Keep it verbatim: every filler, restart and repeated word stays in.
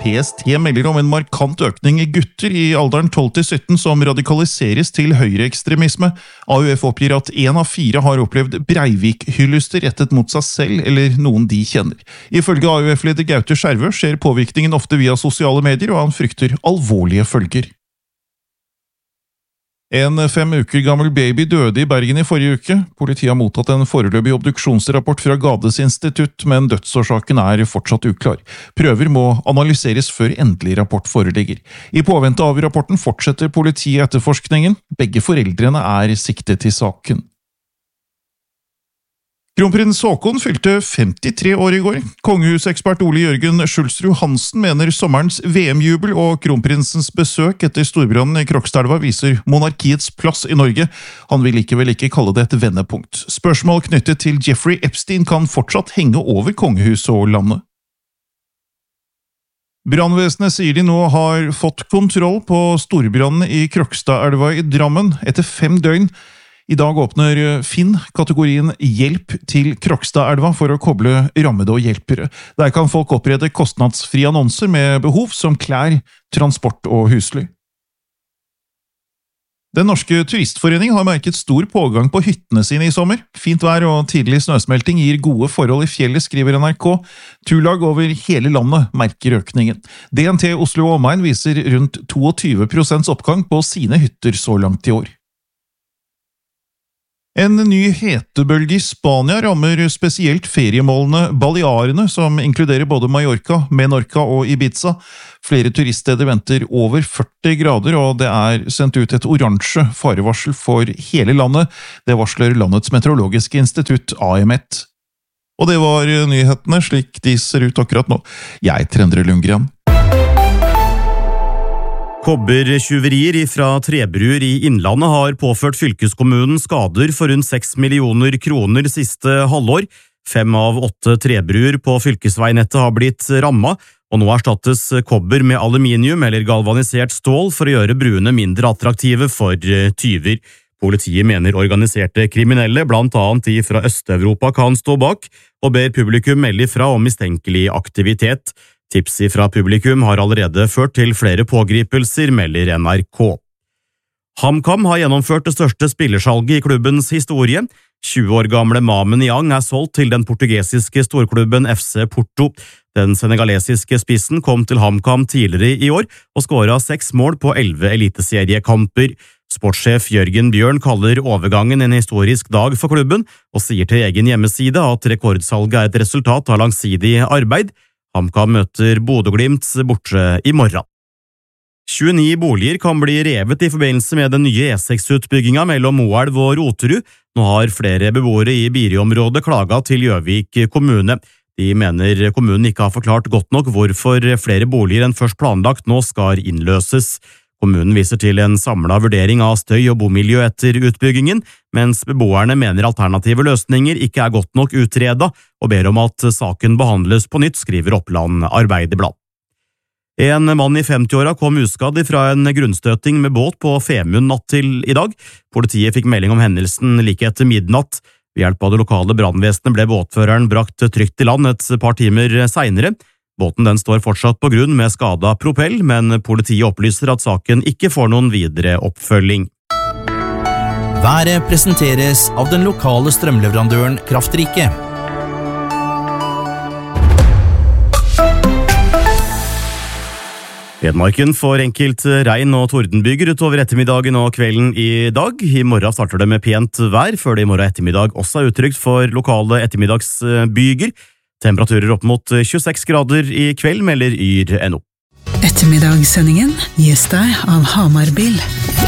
P S T melder om en markant økning i gutter i alderen tolv til sytten som radikaliseres til høyreekstremisme. A U F oppgir at en av fire har opplevd Breivik-hyllyster rettet mot seg selv eller noen de kjenner. Ifølge A U F-leder Gaute Skjervø skjer påvirkningen ofte via sosiale medier, og han frykter alvorlige følger. En fem uker gammel baby døde i Bergen i forrige uke. Politiet har mottatt en foreløpig obduksjonsrapport fra Gades institutt, men dødsårsaken er fortsatt uklar. Prøver må analyseres før endelig rapport foreligger. I påvente av rapporten fortsetter politiet etterforskningen. Begge foreldrene er siktet i saken. Kronprins Haakon fylte femtitre år i går. Kongehusekspert Ole Jørgen Schulsrud Hansen mener sommerens V M-jubel og kronprinsens besøk etter storbrannen i Krokstadelva viser monarkiets plass i Norge. Han vil likevel ikke kalle det et vendepunkt. Spørsmål knyttet til Jeffrey Epstein kan fortsatt henge over kongehuset og landet. Brannvesenet sier de nå har fått kontroll på storbrannen i Krokstadelva i Drammen etter fem døgn. I dag åpner Finn kategorien Hjelp til Krokstadelva for å koble rammede og hjelpere. Der kan folk opprette kostnadsfrie annonser med behov som klær, transport og husly. Den norske turistforening har merket stor pågang på hyttene sine i sommer. Fint vær og tidlig snøsmelting gir gode forhold i fjellet, skriver N R K. Turlag over hele landet merker økningen. D N T Oslo og omegn viser rundt tjueto prosent oppgang på sine hytter så langt i år. En ny hetebølge i Spania rammer spesielt feriemålene Balearene, som inkluderer både Mallorca, Menorca og Ibiza. Flere turiststeder venter over førti grader, og det er sendt ut et oransje farevarsel for hele landet. Det varsler landets meteorologiske institutt A M et. Og det var nyhetene slik de ser ut akkurat nå. Jeg heter Endre Lundgren. Kobbertjuverier fra trebruer i Innlandet har påført fylkeskommunen skader for rundt seks millioner kroner siste halvår. Fem av åtte trebruer på fylkesveinettet har blitt rammet, og nå erstattes kobber med aluminium eller galvanisert stål for å gjøre bruene mindre attraktive for tyver. Politiet mener organiserte kriminelle, blant annet de fra Øst-Europa, kan stå bak, og ber publikum melde fra om mistenkelig aktivitet. Tipsi fra publikum har allerede ført til flere pågripelser, melder N R K. HamKam har gjennomført det største spillersalget i klubbens historie. tjue år gamle Mamen Niang er solgt til den portugesiske storklubben F C Porto. Den senegalesiske spissen kom til HamKam tidligere i år og skåret seks mål på elleve eliteseriekamper. Sportssjef Jørgen Bjørn kaller overgangen en historisk dag for klubben, og sier til egen hjemmeside at rekordsalget er et resultat av langsidig arbeid. HamKam møter Bodø/Glimt borte i morgen. tjueni boliger kan bli revet i forbindelse med den nye E seks-utbygginga mellom Moelv og Roterud. Nå har flere beboere i Biri-området klaget til Gjøvik kommune. De mener kommunen ikke har forklart godt nok hvorfor flere boliger enn først planlagt nå skal innløses. Kommunen viser til en samlet vurdering av støy og bomiljø etter utbyggingen, mens beboerne mener alternative løsninger ikke er godt nok utredet, og ber om at saken behandles på nytt, skriver Oppland Arbeiderblad. En mann i femti-åra kom uskadd fra en grunnstøting med båt på Femund natt til i dag. Politiet fikk melding om hendelsen like etter midnatt. Ved hjelp av det lokale brannvesenet ble båtføreren brakt trygt i land et par timer senere. Båten den står fortsatt på grunn med skadet propell, men politiet opplyser at saken ikke får noen videre oppfølging. Været presenteres av den lokale strømleverandøren Kraftrike. Hedmarken får enkelt regn og tordenbyger utover ettermiddagen og kvelden i dag. I morgen starter det med pent vær, før det i morgen ettermiddag også er uttrykt for lokale ettermiddagsbyger. Temperaturer opp mot tjueseks grader i kveld, melder yr punktum no. Ettermiddagssendingen gis deg av Hamar Bil.